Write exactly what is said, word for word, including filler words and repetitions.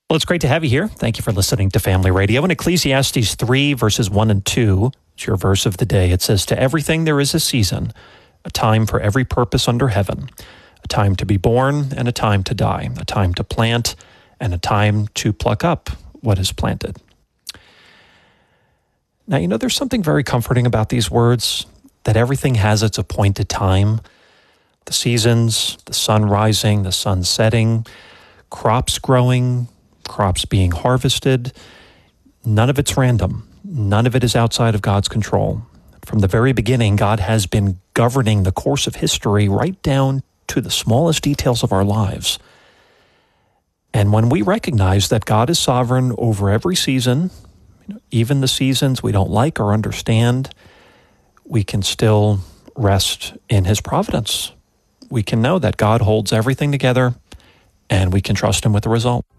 Well, it's great to have you here. Thank you for listening to Family Radio. In Ecclesiastes three, verses one and two, it's your verse of the day. It says, "To everything there is a season, a time for every purpose under heaven, a time to be born and a time to die, a time to plant and a time to pluck up what is planted." Now, you know, there's something very comforting about these words, that everything has its appointed time. The seasons, the sun rising, the sun setting, crops growing, crops being harvested, none of it's random. None of it is outside of God's control. From the very beginning, God has been governing the course of history right down to the smallest details of our lives. And when we recognize that God is sovereign over every season, you know, even the seasons we don't like or understand, we can still rest in His providence. We can know that God holds everything together, and we can trust Him with the result.